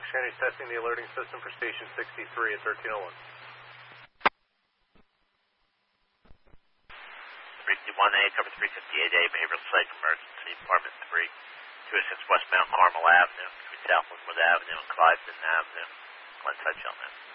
Shanny's testing the alerting system for station 63 at 1301. 351A, cover 358A, behavioral psych emergency, apartment 3, 206 West Mount Carmel Avenue, between South Linwood Avenue and Cliveden Avenue. Glen Touchdown, man.